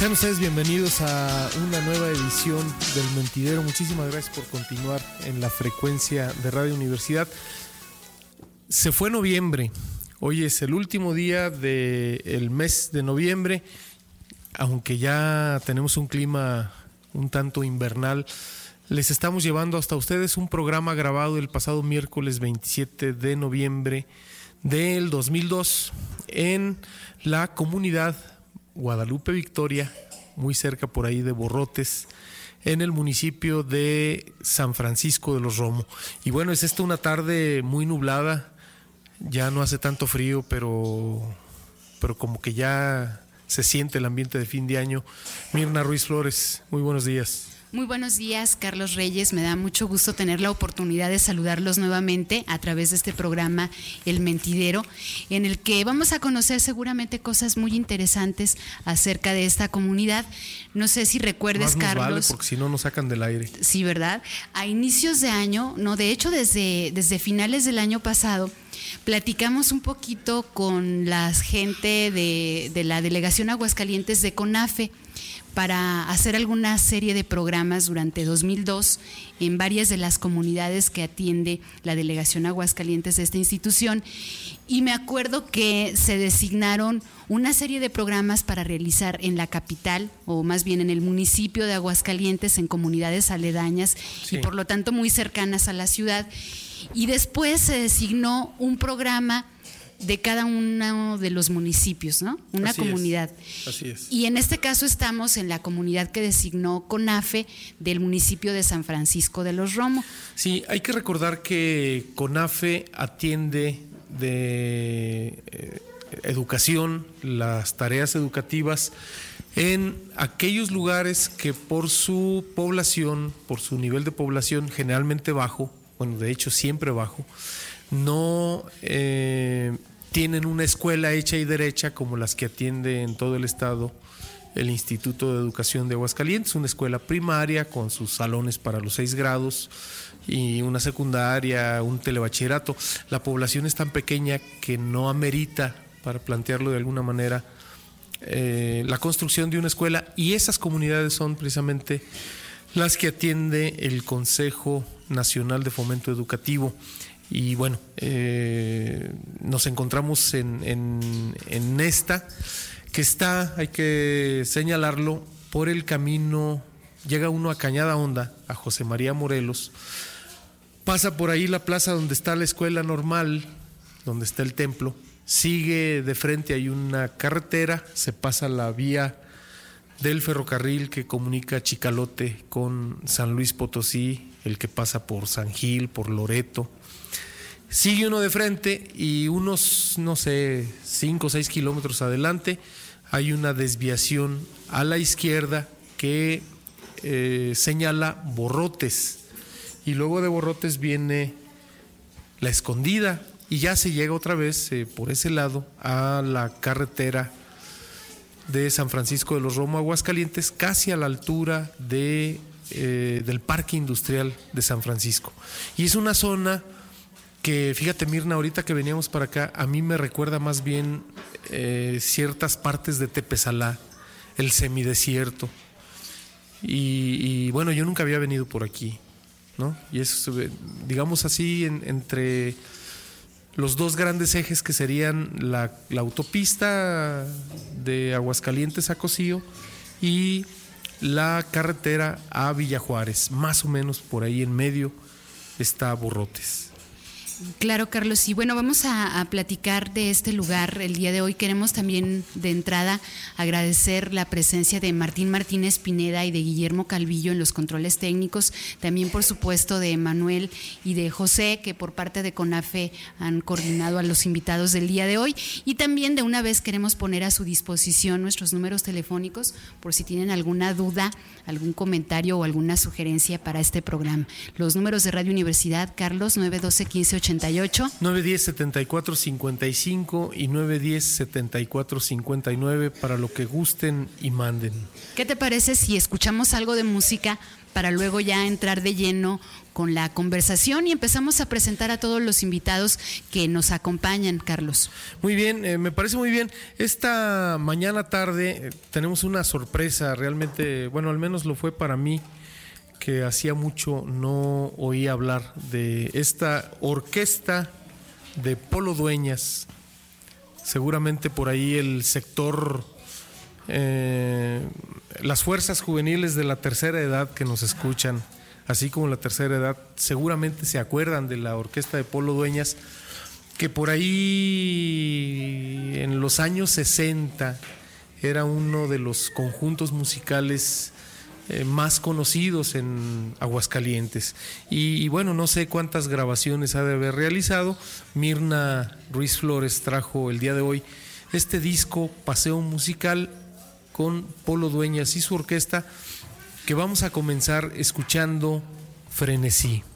Sean ustedes bienvenidos a una nueva edición del Mentidero. Muchísimas gracias por continuar en la frecuencia de Radio Universidad. Se fue noviembre. Hoy es el último día del mes de noviembre, aunque ya tenemos un clima un tanto invernal. Les estamos llevando hasta ustedes un programa grabado el pasado miércoles 27 de noviembre del 2002 en la comunidad Guadalupe Victoria, muy cerca por ahí de Borrotes, en el municipio de San Francisco de los Romo. Y bueno, es esta una tarde muy nublada, ya no hace tanto frío, pero como que ya se siente el ambiente de fin de año. Mirna Ruiz Flores, muy buenos días. Muy buenos días, Carlos Reyes. Me da mucho gusto tener la oportunidad de saludarlos nuevamente a través de este programa El Mentidero, en el que vamos a conocer seguramente cosas muy interesantes acerca de esta comunidad. No sé si recuerdes, Más Carlos. Vale, porque si no nos sacan del aire. Sí, ¿verdad? A inicios de año, no, de hecho desde finales del año pasado, platicamos un poquito con la gente de la delegación Aguascalientes de CONAFE para hacer alguna serie de programas durante 2002 en varias de las comunidades que atiende la delegación Aguascalientes de esta institución, y me acuerdo que se designaron una serie de programas para realizar en la capital, o más bien en el municipio de Aguascalientes, en comunidades aledañas, sí, y por lo tanto muy cercanas a la ciudad, y después se designó un programa de cada uno de los municipios, ¿no? Una Así comunidad. Así es. Y en este caso estamos en la comunidad que designó CONAFE del municipio de San Francisco de los Romo. Sí, hay que recordar que CONAFE atiende de educación, las tareas educativas en aquellos lugares que por su población, por su nivel de población generalmente bajo, bueno, de hecho siempre bajo, no tienen una escuela hecha y derecha como las que atiende en todo el estado el Instituto de Educación de Aguascalientes, una escuela primaria con sus salones para los 6 grados y una secundaria, un telebachillerato. La población es tan pequeña que no amerita, para plantearlo de alguna manera, la construcción de una escuela, y esas comunidades son precisamente las que atiende el Consejo Nacional de Fomento Educativo. Y bueno, nos encontramos en esta, que está, hay que señalarlo, por el camino, llega uno a Cañada Honda, a José María Morelos, pasa por ahí la plaza donde está la escuela normal, donde está el templo, sigue de frente, hay una carretera, se pasa la vía del ferrocarril que comunica Chicalote con San Luis Potosí, el que pasa por San Gil, por Loreto. Sigue uno de frente y unos, 5 o 6 kilómetros adelante hay una desviación a la izquierda que señala Borrotes, y luego de Borrotes viene La Escondida, y ya se llega otra vez por ese lado a la carretera de San Francisco de los Romo, Aguascalientes, casi a la altura del Parque Industrial de San Francisco. Y es una zona que, fíjate, Mirna, ahorita que veníamos para acá, a mí me recuerda más bien ciertas partes de Tepesalá, el semidesierto. Y bueno, yo nunca había venido por aquí, ¿no? Y es, digamos así, entre los dos grandes ejes que serían la autopista de Aguascalientes a Cocío y la carretera a Villa Juárez, más o menos por ahí en medio está Borrotes. Claro, Carlos, y bueno, vamos a platicar de este lugar el día de hoy. Queremos también de entrada agradecer la presencia de Martín Martínez Pineda y de Guillermo Calvillo en los controles técnicos, también por supuesto de Manuel y de José, que por parte de CONAFE han coordinado a los invitados del día de hoy, y también de una vez queremos poner a su disposición nuestros números telefónicos por si tienen alguna duda, algún comentario o alguna sugerencia para este programa. Los números de Radio Universidad, Carlos, 912-1588. 910-7455 y 910-7459 para lo que gusten y manden. ¿Qué te parece si escuchamos algo de música para luego ya entrar de lleno con la conversación y empezamos a presentar a todos los invitados que nos acompañan, Carlos. Muy bien, me parece muy bien. Esta mañana tarde tenemos una sorpresa, realmente, bueno, al menos lo fue para mí, que hacía mucho no oía hablar de esta orquesta de Polo Dueñas. Seguramente por ahí el sector, las fuerzas juveniles de la tercera edad que nos escuchan, así como la tercera edad, seguramente se acuerdan de la orquesta de Polo Dueñas, que por ahí en los años 60 era uno de los conjuntos musicales más conocidos en Aguascalientes. Y bueno, no sé cuántas grabaciones ha de haber realizado. Mirna Ruiz Flores trajo el día de hoy este disco Paseo Musical con Polo Dueñas y su orquesta, que vamos a comenzar escuchando Frenesí.